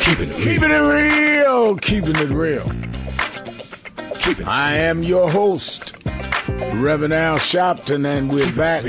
Keeping it real. Keeping it real. I am your host, Reverend Al Sharpton, and we're back.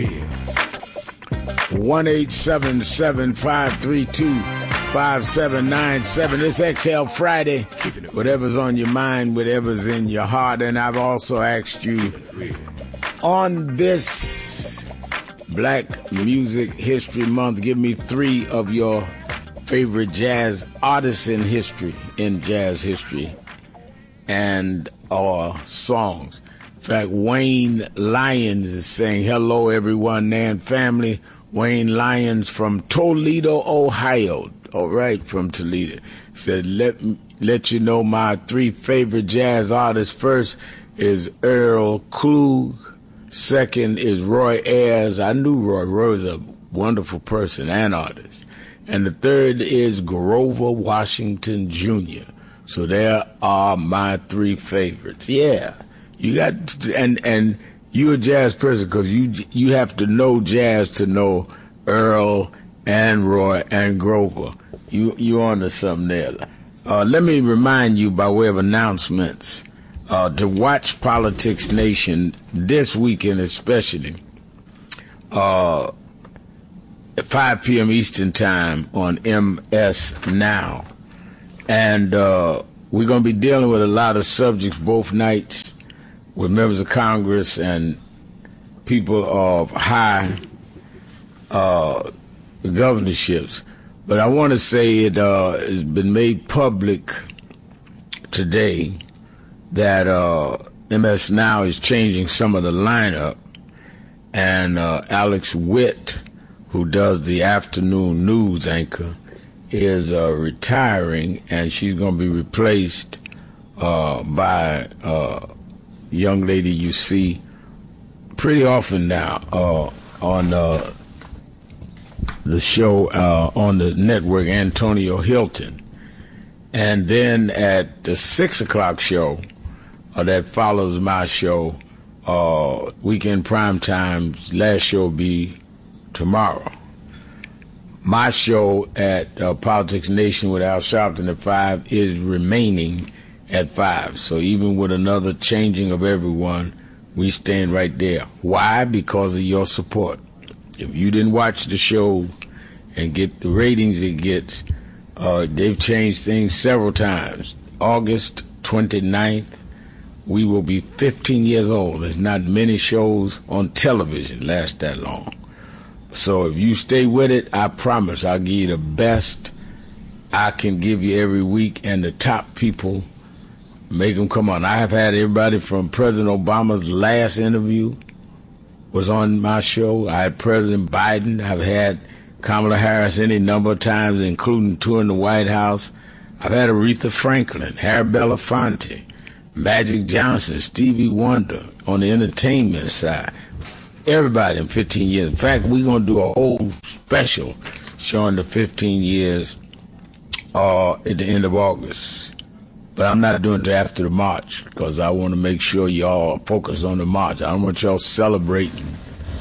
1-877-532-5797. It's Exhale Friday. Whatever's on your mind, whatever's in your heart. And I've also asked you on this Black Music History Month, give me 3 of your favorite jazz artists in history, in jazz history, and or songs. In fact, Wayne Lyons is saying, hello everyone, Nan family. Wayne Lyons from Toledo, Ohio. All right, from Toledo. Said, let you know my 3 favorite jazz artists. First is Earl Klugh. Second is Roy Ayers. I knew Roy. Roy was a wonderful person and artist. And the third is Grover Washington Jr. So there are my 3 favorites. Yeah, you got and you're a jazz person because you have to know jazz to know Earl and Roy and Grover. You onto something there. Let me remind you by way of announcements to watch Politics Nation this weekend, especially. At 5 p.m. Eastern Time on MS Now. And we're going to be dealing with a lot of subjects both nights with members of Congress and people of high governorships. But I want to say it has been made public today that MS Now is changing some of the lineup. And Alex Witt, who does the afternoon news anchor, is retiring, and she's going to be replaced by a young lady you see pretty often now on the show on the network, Antonio Hilton. And then at the 6 o'clock show that follows my show, Weekend Prime Time's last show will be tomorrow. My show at Politics Nation with Al Sharpton at 5 is remaining at 5. So even with another changing of everyone, we stand right there. Why? Because of your support. If you didn't watch the show and get the ratings it gets, they've changed things several times. August 29th, we will be 15 years old. There's not many shows on television last that long. So if you stay with it, I promise I'll give you the best I can give you every week, and the top people, make them come on. I have had everybody from President Obama's last interview was on my show. I had President Biden. I've had Kamala Harris any number of times, including touring the White House. I've had Aretha Franklin, Harry Belafonte, Magic Johnson, Stevie Wonder on the entertainment side. Everybody in 15 years. In fact, we're going to do a whole special showing the 15 years at the end of August. But I'm not doing it after the march because I want to make sure y'all focus on the march. I don't want y'all celebrating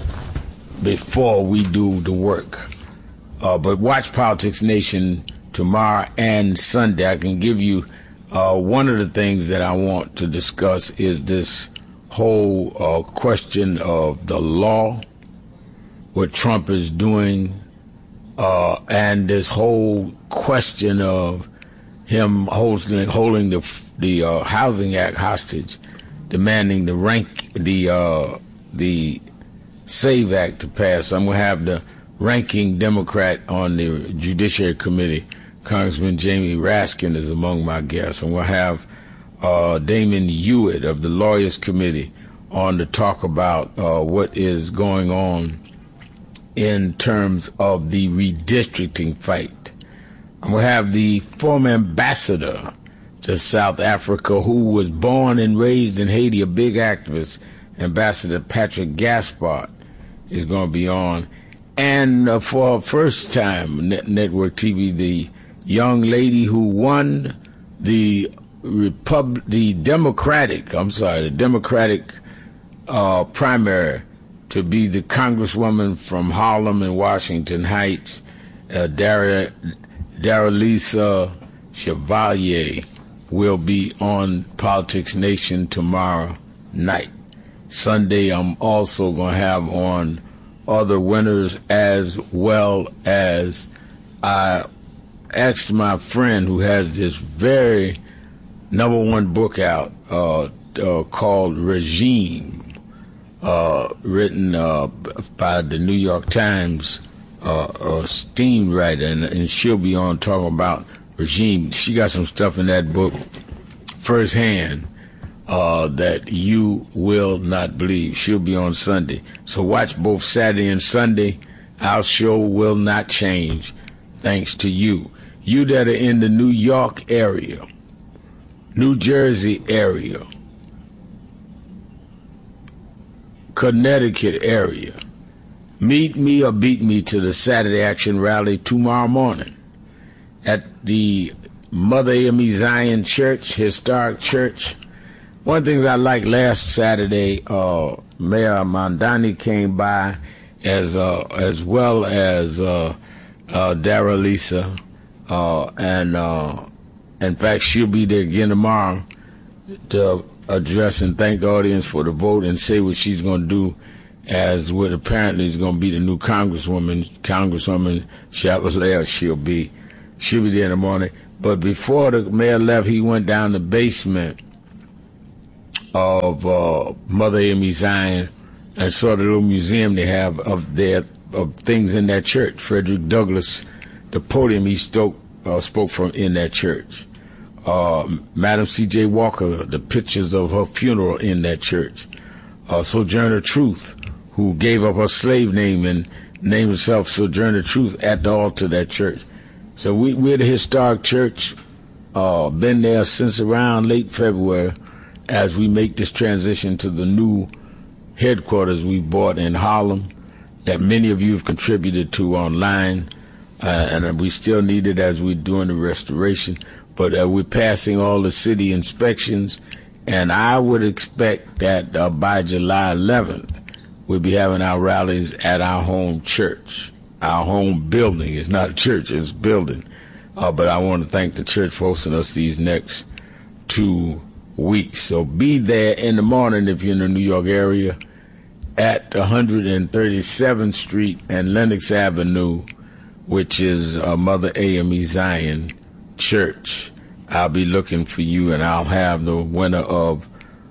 before we do the work. But watch Politics Nation tomorrow and Sunday. I can give you one of the things that I want to discuss is this whole question of the law, what Trump is doing, and this whole question of him holding the Housing Act hostage, demanding the SAVE Act to pass. I'm going to have the ranking Democrat on the Judiciary Committee, Congressman Jamie Raskin, is among my guests. I'm going to have Damon Hewitt of the Lawyers Committee on to talk about what is going on in terms of the redistricting fight. I'm going to have the former ambassador to South Africa, who was born and raised in Haiti, a big activist, Ambassador Patrick Gaspard, is going to be on. And for First Time Network TV, the young lady who won the Democratic primary to be the congresswoman from Harlem and Washington Heights, Daralisa Chevalier will be on Politics Nation tomorrow night. Sunday, I'm also going to have on other winners, as well as I asked my friend who has this very #1 book out called Regime, written by the New York Times esteemed writer, and she'll be on talking about regime. She got some stuff in that book firsthand that you will not believe. She'll be on Sunday. So watch both Saturday and Sunday. Our show will not change thanks to you. You that are in the New York area, New Jersey area, Connecticut area, meet me or beat me to the Saturday Action Rally tomorrow morning at the Mother AME Zion Church, historic church. One of the things I liked last Saturday, Mayor Mondani came by, as well as Dara Lisa, and in fact she'll be there again tomorrow to address and thank the audience for the vote and say what she's going to do as what apparently is going to be the new Congresswoman Chevalier. She'll be there in the morning. But before the mayor left, he went down the basement of Mother AME Zion and saw the little museum they have of things in that church. Frederick Douglass, the podium he spoke from in that church. Madam C.J. Walker, the pictures of her funeral in that church. Sojourner Truth, who gave up her slave name and named herself Sojourner Truth at the altar of that church. So we're the historic church, been there since around late February as we make this transition to the new headquarters we bought in Harlem that many of you have contributed to online, and we still need it as we're doing the restoration. But we're passing all the city inspections, and I would expect that by July 11th, we'll be having our rallies at our home church, our home building. It's not a church, it's a building. But I want to thank the church for hosting us these next 2 weeks. So be there in the morning if you're in the New York area at 137th Street and Lenox Avenue, which is Mother AME Zion Church. I'll be looking for you, and I'll have the winner of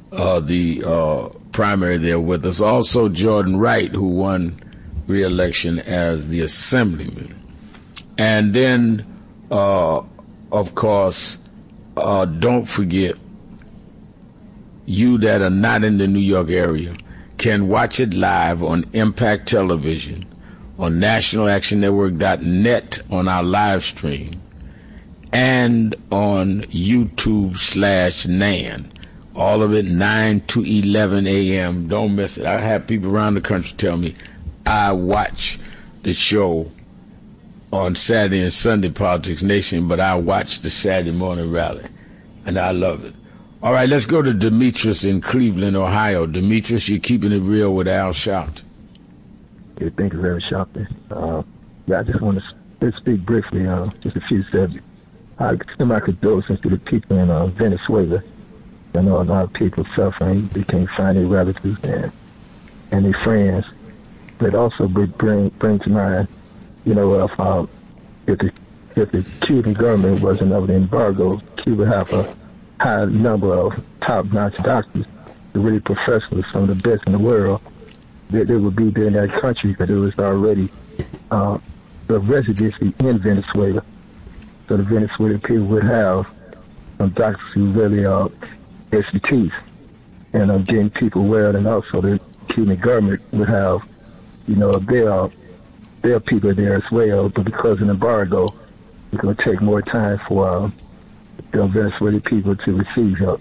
the primary there with us. Also, Jordan Wright, who won re-election as the assemblyman. And then, of course, don't forget, you that are not in the New York area can watch it live on Impact Television, on nationalactionnetwork.net on our live stream, and on YouTube/NAN. All of it 9 to 11 a.m. Don't miss it. I have people around the country tell me I watch the show on Saturday and Sunday, Politics Nation, but I watch the Saturday morning rally, and I love it. All right, let's go to Demetrius in Cleveland, Ohio. Demetrius, you're keeping it real with Al Sharpton. Yeah, thank you very Sharpton. I just want to speak briefly on just a few subjects. I extend my condolences to the people in Venezuela. I know a lot of people suffering. They can't find their relatives and their friends. But also bring to mind, if the Cuban government wasn't under the embargo, Cuba would have a high number of top-notch doctors, the really professionals, some of the best in the world. They would be there in that country because it was already a residency in Venezuela. So the Venezuelan people would have some doctors who really are expertise and getting people well, and also the Cuban government would have, their people there as well. But because of the embargo, it's going to take more time for the Venezuelan people to receive help.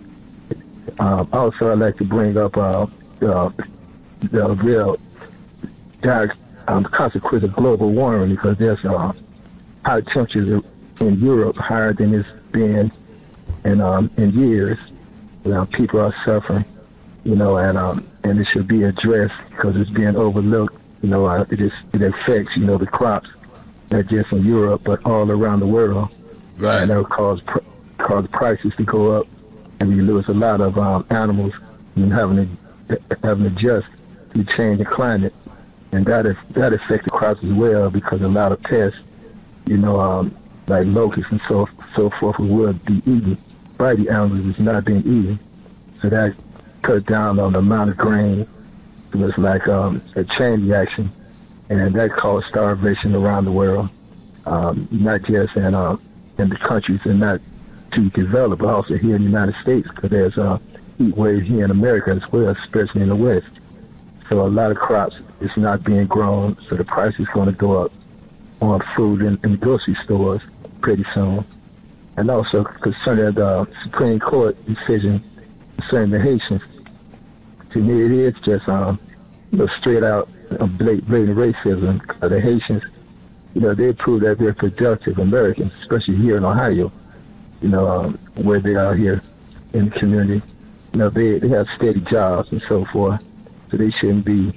Also, I'd like to bring up the real consequence of global warming, because there's high temperatures in Europe higher than it's been in years. People are suffering, and it should be addressed because it's being overlooked. It affects, the crops, not just in Europe, but all around the world. Right. And that would cause prices to go up, and you lose a lot of animals and having to adjust to change the climate, and that affects the crops as well, because a lot of pests, like locusts and so forth, would be eaten by the animals. It's not being eaten, so that cut down on the amount of grain. So it's like a chain reaction, and that caused starvation around the world, not just in the countries and not too developed, but also here in the United States, because there's a heat wave here in America as well, especially in the West. So a lot of crops is not being grown, so the price is going to go up on food in the grocery stores pretty soon. And also concerning the Supreme Court decision concerning the Haitians, to me it is just straight out blatant racism. The Haitians, they prove that they're productive Americans, especially here in Ohio, where they are here in the community. They have steady jobs and so forth, so they shouldn't be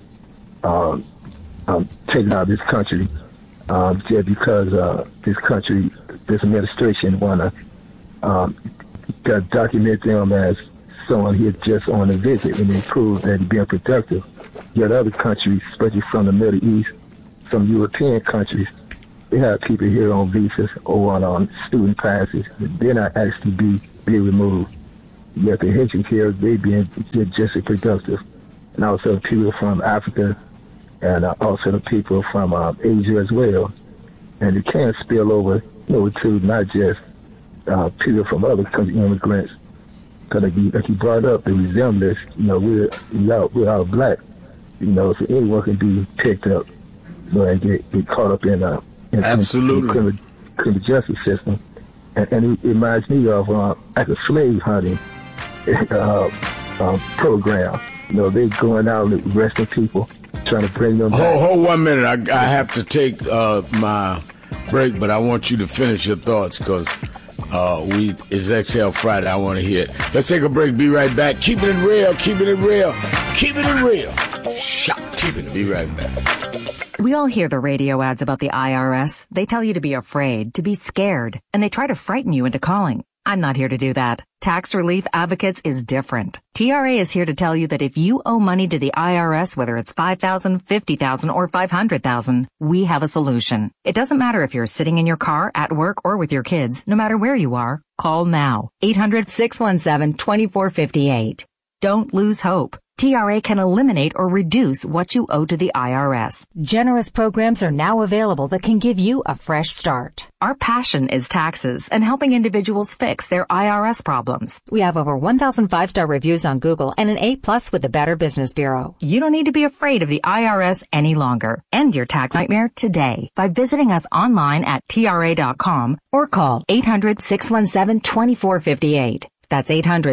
taken out of this country just because this country, this administration want to document them as someone here just on a visit and they prove that they're being productive. Yet other countries, especially from the Middle East, some European countries, they have people here on visas or on student passes. They're not actually being removed. Yet the Haitians here, they being just as productive. And also people from Africa and also the people from Asia as well. And it can spill over, to not just people from other countries, immigrants. Because like you brought up, the resemblance, we're all black, so anyone can be picked up, and get caught up in absolutely criminal justice system. And it reminds me of like a slave hunting program. They going out and arresting people, trying to bring them back. Hold 1 minute. I have to take my break, but I want you to finish your thoughts because it's Exhale Friday. I want to hear it. Let's take a break. Be right back. Keep it real. Keep it real. Keep it real. Keep it. Be right back. We all hear the radio ads about the IRS. They tell you to be afraid, to be scared, and they try to frighten you into calling. I'm not here to do that. Tax Relief Advocates is different. TRA is here to tell you that if you owe money to the IRS, whether it's $5,000, $50,000, or $500,000, we have a solution. It doesn't matter if you're sitting in your car, at work, or with your kids. No matter where you are, call now. 800-617-2458. Don't lose hope. TRA can eliminate or reduce what you owe to the IRS. Generous programs are now available that can give you a fresh start. Our passion is taxes and helping individuals fix their IRS problems. We have over 1,000 5-star reviews on Google and an A+ with the Better Business Bureau. You don't need to be afraid of the IRS any longer. End your tax nightmare today by visiting us online at TRA.com or call 800-617-2458. That's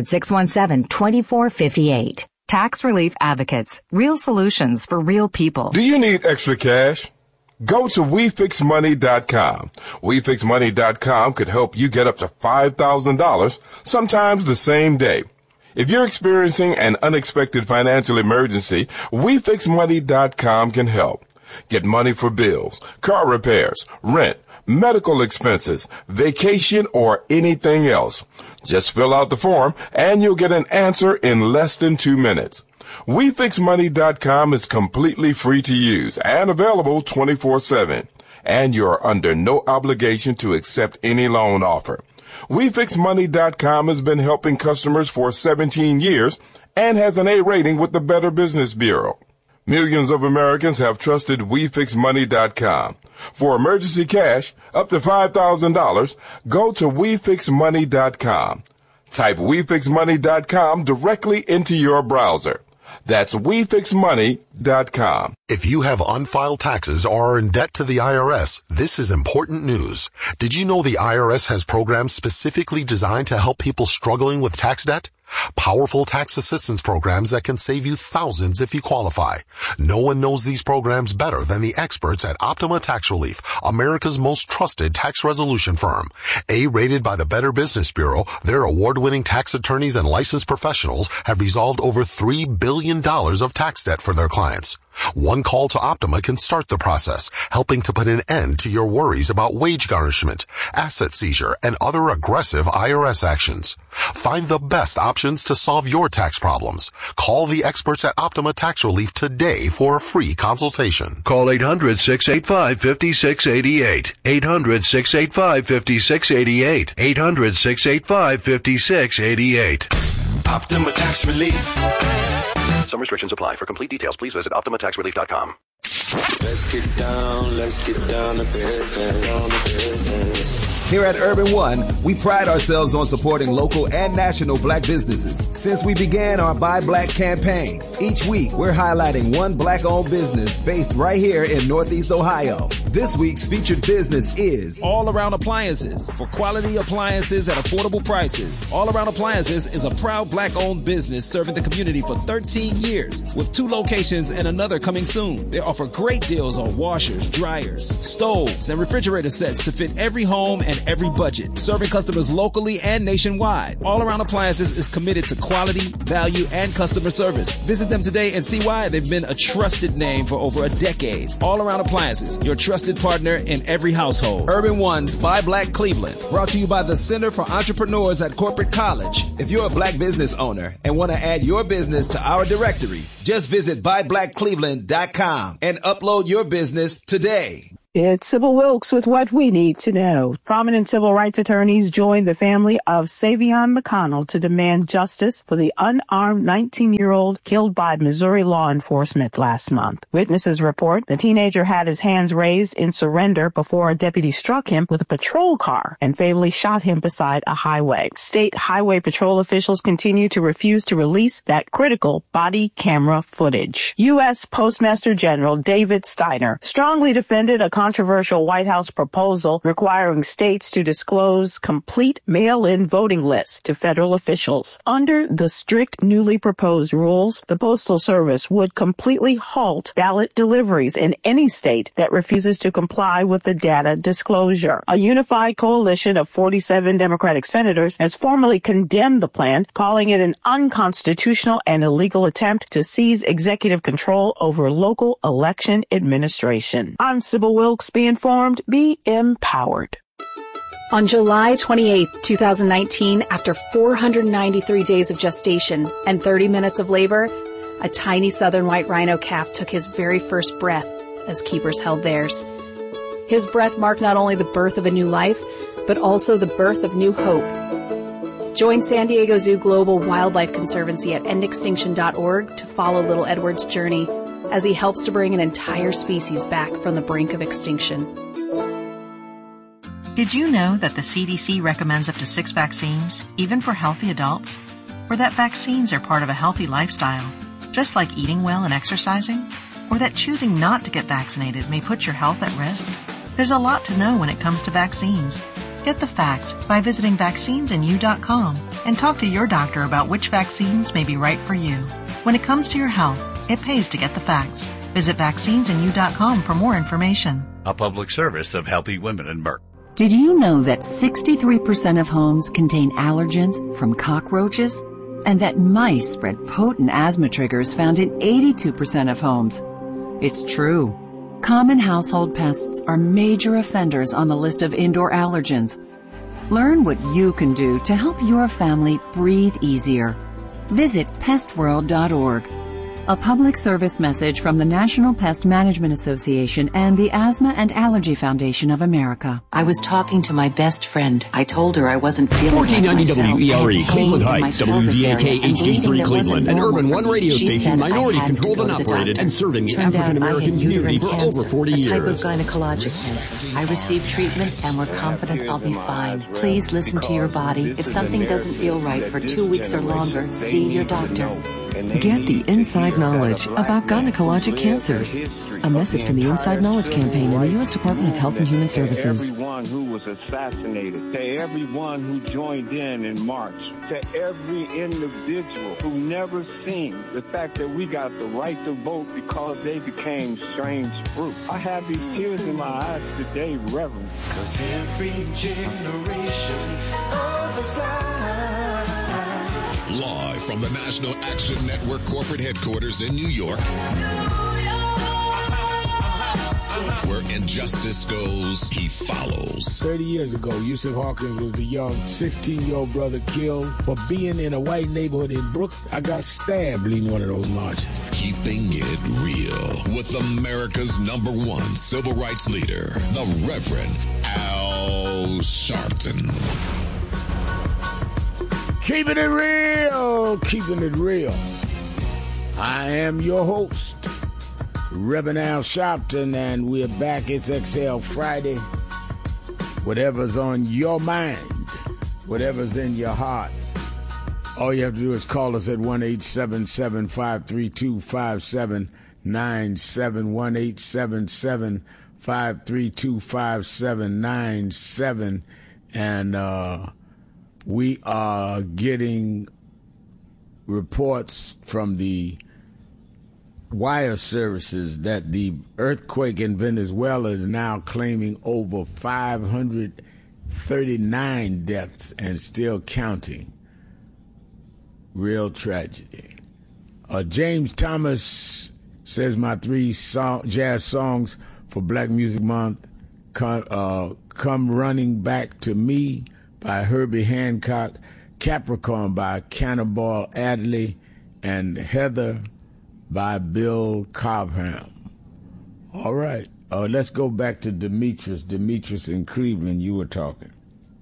800-617-2458. Tax Relief Advocates. Real solutions for real people. Do you need extra cash? Go to WeFixMoney.com. WeFixMoney.com could help you get up to $5,000, sometimes the same day. If you're experiencing an unexpected financial emergency, WeFixMoney.com can help. Get money for bills, car repairs, rent, medical expenses, vacation, or anything else. Just fill out the form and you'll get an answer in less than 2 minutes. WeFixMoney.com is completely free to use and available 24/7. And you're under no obligation to accept any loan offer. WeFixMoney.com has been helping customers for 17 years and has an A rating with the Better Business Bureau. Millions of Americans have trusted WeFixMoney.com. For emergency cash, up to $5,000, go to WeFixMoney.com. Type WeFixMoney.com directly into your browser. That's WeFixMoney.com. If you have unfiled taxes or are in debt to the IRS, this is important news. Did you know the IRS has programs specifically designed to help people struggling with tax debt? Powerful tax assistance programs that can save you thousands if you qualify. No one knows these programs better than the experts at Optima Tax Relief, America's most trusted tax resolution firm. A-rated by the Better Business Bureau, their award-winning tax attorneys and licensed professionals have resolved over $3 billion of tax debt for their clients. One call to Optima can start the process, helping to put an end to your worries about wage garnishment, asset seizure, and other aggressive IRS actions. Find the best options to solve your tax problems. Call the experts at Optima Tax Relief today for a free consultation. Call 800-685-5688. 800-685-5688. 800-685-5688. Optima Tax Relief. Some restrictions apply. For complete details, please visit OptimaTaxRelief.com. Let's get down to business. Here at Urban One, we pride ourselves on supporting local and national black businesses. Since we began our Buy Black campaign, each week we're highlighting one black-owned business based right here in Northeast Ohio. This week's featured business is All Around Appliances, for quality appliances at affordable prices. All Around Appliances is a proud black-owned business serving the community for 13 years, with 2 locations and another coming soon. They offer great deals on washers, dryers, stoves, and refrigerator sets to fit every home and every budget, serving customers locally and nationwide. All Around Appliances is committed to quality, value, and customer service. Visit them today and see why they've been a trusted name for over a decade. All Around Appliances, your trusted partner in every household. Urban One's Buy Black Cleveland, brought to you by the Center for Entrepreneurs at Corporate College. If you're a black business owner and want to add your business to our directory, just visit buyblackcleveland.com and upload your business today. It's Sybil Wilkes with what we need to know. Prominent civil rights attorneys joined the family of Savion McConnell to demand justice for the unarmed 19-year-old killed by Missouri law enforcement last month. Witnesses report the teenager had his hands raised in surrender before a deputy struck him with a patrol car and fatally shot him beside a highway. State highway patrol officials continue to refuse to release that critical body camera footage. U.S. Postmaster General David Steiner strongly defended a controversial White House proposal requiring states to disclose complete mail-in voting lists to federal officials. Under the strict newly proposed rules, the Postal Service would completely halt ballot deliveries in any state that refuses to comply with the data disclosure. A unified coalition of 47 Democratic senators has formally condemned the plan, calling it an unconstitutional and illegal attempt to seize executive control over local election administration. I'm Sybil Wilkes. Be informed, be empowered. On July 28, 2019, after 493 days of gestation and 30 minutes of labor, a tiny southern white rhino calf took his very first breath as keepers held theirs. His breath marked not only the birth of a new life, but also the birth of new hope. Join San Diego Zoo Global Wildlife Conservancy at endextinction.org to follow little Edward's journey as he helps to bring an entire species back from the brink of extinction. Did you know that the CDC recommends up to 6 vaccines, even for healthy adults? Or that vaccines are part of a healthy lifestyle, just like eating well and exercising? Or that choosing not to get vaccinated may put your health at risk? There's a lot to know when it comes to vaccines. Get the facts by visiting vaccinesandyou.com and talk to your doctor about which vaccines may be right for you. When it comes to your health, it pays to get the facts. Visit vaccinesandyou.com for more information. A public service of Healthy Women and Merck. Did you know that 63% of homes contain allergens from cockroaches? And that mice spread potent asthma triggers found in 82% of homes? It's true. Common household pests are major offenders on the list of indoor allergens. Learn what you can do to help your family breathe easier. Visit pestworld.org. A public service message from the National Pest Management Association and the Asthma and Allergy Foundation of America. I was talking to my best friend. I told her I wasn't feeling 1490 WERE, Cleveland Heights, WZAK HD3 Cleveland, an Urban One radio station, minority-controlled and operated, and serving the African-American community for over 40 years. A type of gynecologic cancer. I received treatment and we're confident I'll be fine. Please listen to your body. If something doesn't feel right for 2 weeks or longer, see your doctor. Get the inside knowledge about gynecologic cancers. A message from the Inside Knowledge Campaign in the U.S. Department of Health and Human Services. To everyone who was assassinated, to everyone who joined in March, to every individual who never seen the fact that we got the right to vote because they became strange fruit. I have these tears in my eyes today, Reverend. Cause every generation of Islam. Live from the National Action Network corporate headquarters in New York, Where injustice goes, he follows. 30 years ago, Yusuf Hawkins was the young 16-year-old brother killed for being in a white neighborhood in Brooklyn. I got stabbed leading one of those marches. Keeping it real with America's #1 civil rights leader, the Reverend Al Sharpton. Keeping it real, keeping it real. I am your host, Reverend Al Sharpton, and we're back. It's XL Friday. Whatever's on your mind, whatever's in your heart, all you have to do is call us at 1-877-532-5797, 1-877-532-5797, and we are getting reports from the wire services that the earthquake in Venezuela is now claiming over 539 deaths and still counting. Real tragedy. James Thomas says my 3 jazz songs for Black Music Month, Come Running Back to Me by Herbie Hancock, Capricorn by Cannonball Adderley, and Heather by Bill Cobham. All right. Let's go back to Demetrius. Demetrius in Cleveland, you were talking.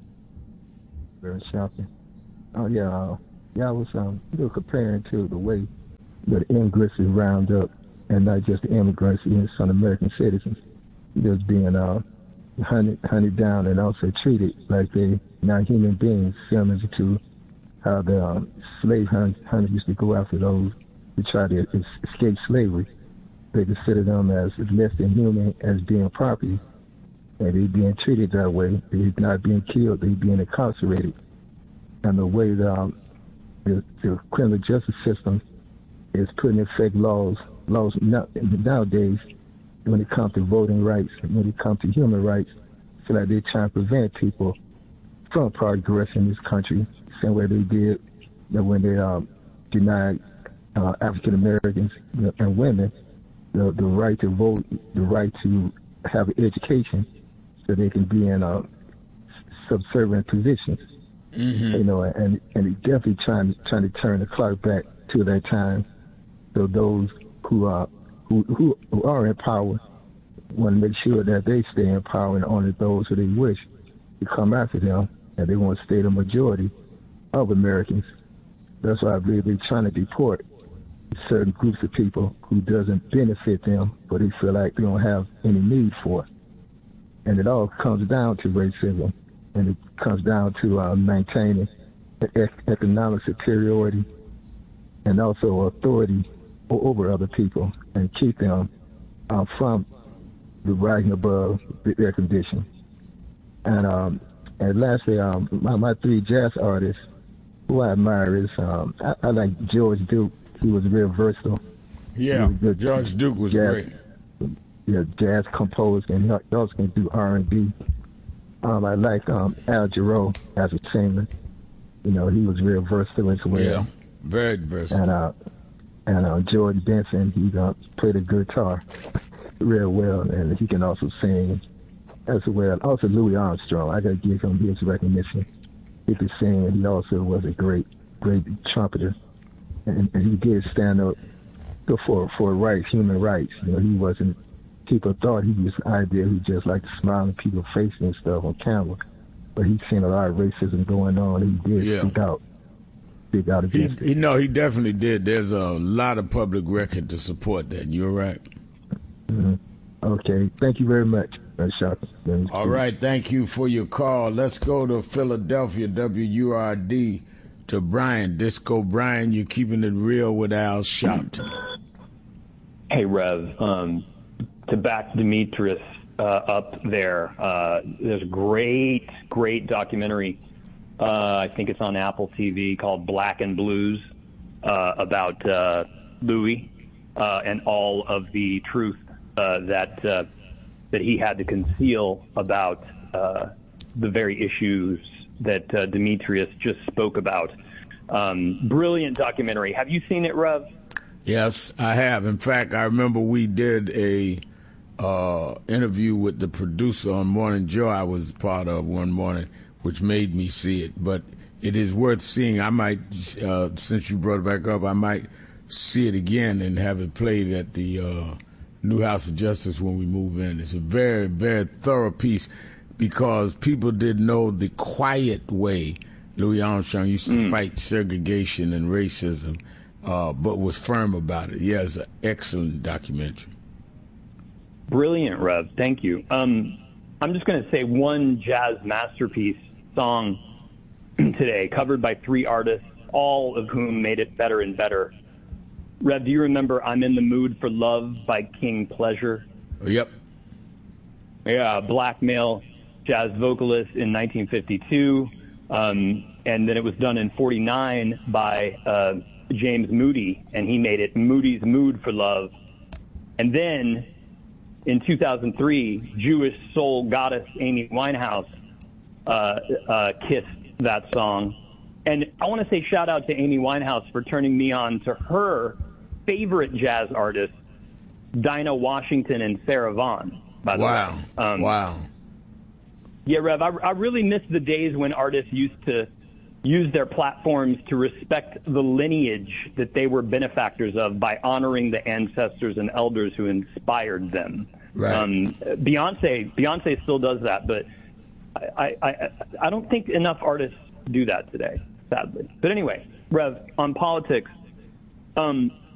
Very shocking. Oh, yeah. I was comparing to the way that immigrants is round up, and not just the immigrants, even some American citizens, just being hunted down and also treated like they not human beings, similar to how the slave hunters used to go after those who try to escape slavery. They consider them as less than human, as being property, and they being treated that way. They're not being killed, they being incarcerated. And the way the criminal justice system is putting in effect laws nowadays when it comes to voting rights, when it comes to human rights, so that they're trying to prevent people from progressing in this country, same way they did when they denied African Americans and women the right to vote, the right to have an education, so they can be in subservient positions. Mm-hmm. And they're definitely trying to turn the clock back to that time. So those who are in power want to make sure that they stay in power, and only those who they wish to come after them, and they want to stay the majority of Americans. That's why I believe they're trying to deport certain groups of people who doesn't benefit them, but they feel like they don't have any need for it. And it all comes down to racism, and it comes down to maintaining economic superiority and also authority over other people, and keep them from rising above their condition. And lastly, my 3 jazz artists who I admire is I like George Duke. He was real versatile. Yeah, George Duke was great. Yeah, jazz composer, and he also can do R&B. I like Al Jarreau as a singer. He was real versatile as well. Yeah, very versatile. And George Benson, he played a guitar real well, and he can also sing as well. Also, Louis Armstrong, I got to give him his recognition. He could sing, and he also was a great trumpeter. And he did stand up for rights, human rights. He wasn't, people thought he was an idea who just liked to smile in people's faces and stuff on camera. But he's seen a lot of racism going on. He did speak out against it. He definitely did. There's a lot of public record to support that. You're right. Mm-hmm. Okay. Thank you very much, Shaka. All right. Thank you for your call. Let's go to Philadelphia, WURD, to Brian. Disco Brian, you're keeping it real with Al Sharpton. Hey, Rev. To back Demetrius up there, there's a great documentary. I think it's on Apple TV called Black and Blues about Louis and all of the truth that he had to conceal about the very issues that Demetrius just spoke about. Brilliant documentary. Have you seen it, Rev? Yes, I have. In fact, I remember we did a interview with the producer on Morning Joe I was part of one morning, which made me see it. But it is worth seeing. I might, since you brought it back up, I might see it again and have it played at the New House of Justice when we move in. It's a very, very thorough piece because people didn't know the quiet way Louis Armstrong used to fight segregation and racism, but was firm about it. Yeah, it's an excellent documentary. Brilliant, Rev. Thank you. I'm just going to say one jazz masterpiece song today, covered by 3 artists, all of whom made it better and better. Rev, do you remember I'm in the Mood for Love by King Pleasure? Yep. Yeah, black male jazz vocalist in 1952. And then it was done in 49 by James Moody, and he made it Moody's Mood for Love. And then in 2003, Jewish soul goddess Amy Winehouse kissed that song. And I want to say shout out to Amy Winehouse for turning me on to her favorite jazz artists, Dinah Washington and Sarah Vaughan, by the way. Wow. Yeah, Rev, I really miss the days when artists used to use their platforms to respect the lineage that they were benefactors of by honoring the ancestors and elders who inspired them. Right. Beyonce still does that, but I don't think enough artists do that today, sadly. But anyway, Rev, on politics,